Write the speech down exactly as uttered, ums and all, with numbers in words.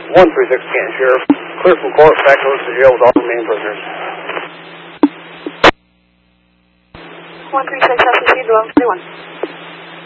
one three six Canton Sheriff. Clear from court, back notice to jail with all remaining prisoners. one three six, I received, one three one.